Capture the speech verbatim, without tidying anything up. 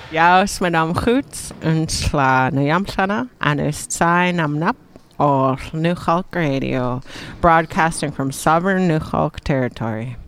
Yaos Madame Hoots and Sla Nuyamshana and Ustsai Namnap or Newchalk Radio, broadcasting from sovereign Newchalk territory.